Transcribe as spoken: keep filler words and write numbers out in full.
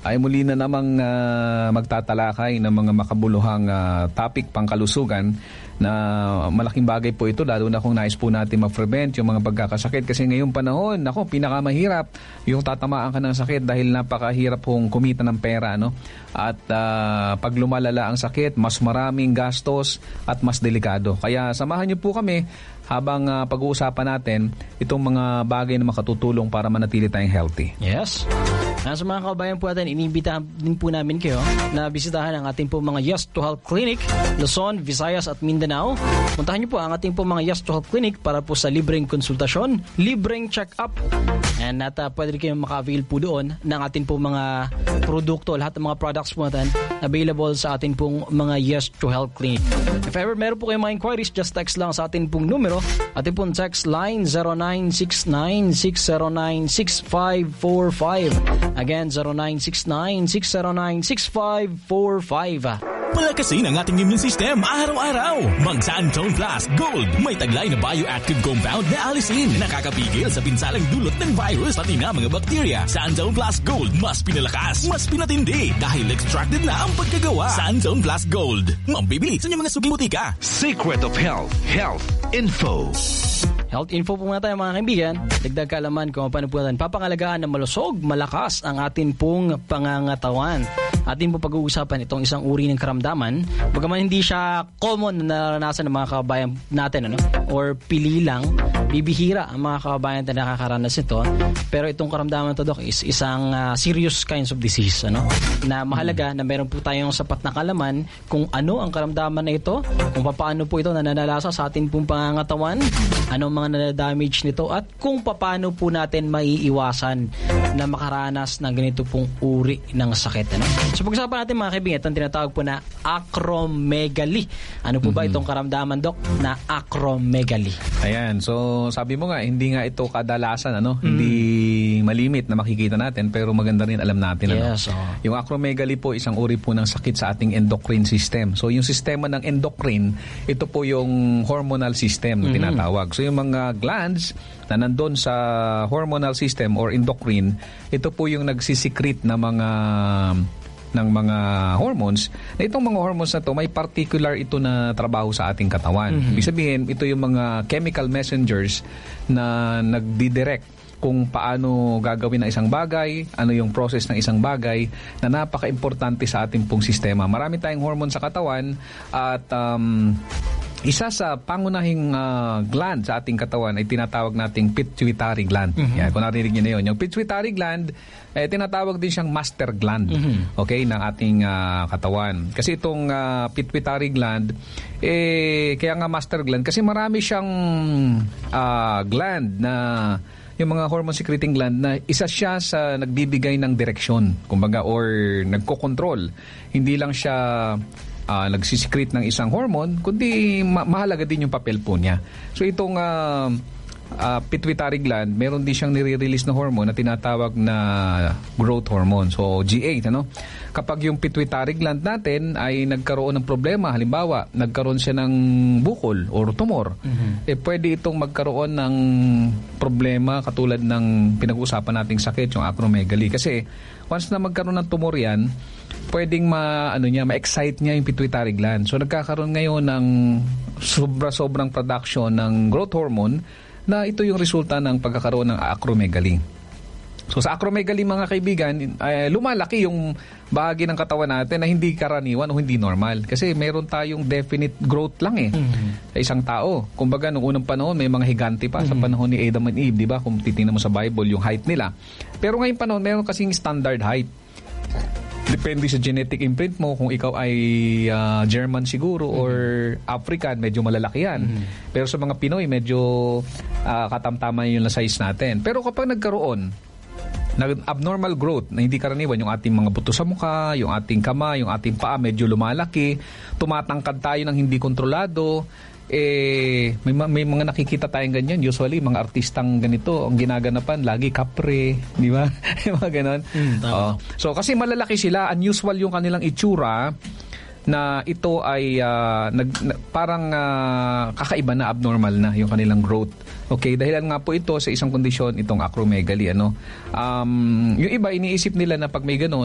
ay muli na namang uh, magtatalakay ng mga makabuluhang uh, topic pangkalusugan na malaking bagay po ito, lalo na kung nais po natin ma-prevent yung mga pagkakasakit. Kasi ngayong panahon, ako, pinakamahirap yung tatamaan ka ng sakit dahil napakahirap pong kumita ng pera. No? At uh, pag lumalala ang sakit, mas maraming gastos at mas delikado. Kaya samahan niyo po kami habang uh, pag-uusapan natin itong mga bagay na makatutulong para manatili tayong healthy. Yes. Sa mga kabayan po natin, inibita din po namin kayo na bisitahan ang ating po mga Yes to Health Clinic, Luzon, Visayas at Mindanao. Puntahan niyo po ang ating po mga Yes to Health Clinic para po sa libreng konsultasyon, libreng check-up. And at uh, pwede rin kayong maka-avail po doon ng ating po mga produkto, lahat ng mga products po natin available sa ating pong mga Yes to Health Clinic. If ever meron po kayong mga inquiries, just text lang sa ating pong numero. Ating pong text line zero nine six nine six zero nine six five four five. Again, zero nine six nine six zero nine six five four five. Palakasin ang ating immune system araw-araw. Mag-Santone Plus Gold. May taglay na bioactive compound na alisin. Nakakapigil sa pinsalang dulot ng virus pati na mga bakterya. Santone Plus Gold. Mas pinalakas, mas pinatindi. Dahil extracted na ang pagkagawa. Santone Plus Gold. Mambibili sa inyong mga suging butika. Secret of Health. Health Info. Health info po muna tayo mga kaibigan. Dagdag kaalaman kung paano po natin papangalagaan na malusog, malakas ang atin pong pangangatawan. Atin po pag-uusapan itong isang uri ng karamdaman. Bagaman hindi siya common na naranasan ng mga kababayan natin, ano? Or pili lang, bibihira ang mga kababayan na nakakaranas ito. Pero itong karamdaman to, Doc, is isang uh, serious kinds of disease, ano? Na mahalaga na meron po tayong sapat na kalaman kung ano ang karamdaman na ito, kung paano po ito nananalasa sa atin pong pangangatawan, anong mga na-damage nito at kung paano po natin maiiwasan na makaranas ng ganito pong uri ng sakit. Ano? So pag-usapan natin mga kaibigan, itong tinatawag po na acromegaly. Ano po ba mm-hmm. itong karamdaman, Doc, na acromegaly? Ayan, so sabi mo nga, hindi nga ito kadalasan, ano? Mm. Hindi malimit na makikita natin, pero maganda rin alam natin. Yes, ano? Oh. Yung acromegaly po, isang uri po ng sakit sa ating endocrine system. So yung sistema ng endocrine, ito po yung hormonal system na mm-hmm. tinatawag. So yung mga glands na nandun sa hormonal system or endocrine, ito po yung nagsisikret na mga ng mga hormones. Na itong mga hormones na to, may particular ito na trabaho sa ating katawan. Mm-hmm. Ibig sabihin, ito yung mga chemical messengers na nagdidirect kung paano gagawin ang isang bagay, ano yung process ng isang bagay na napaka-importante sa ating pong sistema. Marami tayong hormone sa katawan at um, isa sa pangunahing uh, gland sa ating katawan ay tinatawag nating pituitary gland. Mm-hmm. Yan, kung narinig niyo na yun. Yung pituitary gland, eh, tinatawag din siyang master gland, mm-hmm. okay, ng ating uh, katawan. Kasi itong uh, pituitary gland, eh, kaya nga master gland, kasi marami siyang uh, gland na yung mga hormone secreting gland na isa siya sa nagbibigay ng direksyon, kumbaga, or nagko-control. Hindi lang siya Uh, nagsisecrete ng isang hormone, kundi ma- mahalaga din yung papel po niya. So itong uh, uh, pituitary gland, meron din siyang nire-release na hormone na tinatawag na growth hormone. So G eight, ano? Kapag yung pituitary gland natin ay nagkaroon ng problema, halimbawa, nagkaroon siya ng bukol or tumor, mm-hmm. eh pwede itong magkaroon ng problema katulad ng pinag-uusapan nating sakit, yung acromegaly. Kasi once na magkaroon ng tumor yan, pwedeng ma ano niya ma-excite niya yung pituitary gland. So nagkakaroon ngayon ng sobra-sobrang production ng growth hormone na ito yung resulta ng pagkakaroon ng acromegaly. So sa acromegaly mga kaibigan, eh, lumalaki yung bahagi ng katawan natin na hindi karaniwan o hindi normal. Kasi meron tayong definite growth lang eh mm-hmm. sa isang tao. Kumbaga nung unang panahon may mga higante pa mm-hmm. sa panahon ni Adam and Eve, di ba? Kung titingnan mo sa Bible yung height nila. Pero ngayong panahon meron kasing standard height. Depende sa genetic imprint mo, kung ikaw ay uh, German siguro mm-hmm. or African, medyo malalaki yan. Mm-hmm. Pero sa mga Pinoy, medyo uh, katamtaman yung size natin. Pero kapag nagkaroon ng abnormal growth na hindi karaniwan, yung ating mga buto sa mukha, yung ating kama, yung ating paa medyo lumalaki, tumatangkad tayo ng hindi kontrolado, eh may, may mga nakikita tayong ganyan. Usually mga artistang ganito ang ginaganapan lagi kapre, di ba? Mga ganon. Mm, oh. So kasi malalaki sila, unusual yung kanilang itsura na ito ay uh, nag, na, parang uh, kakaiba na, abnormal na yung kanilang growth. Okay, dahilan nga po ito sa isang kondisyon, itong acromegaly, ano. Um, yung iba iniisip nila na pag may ganon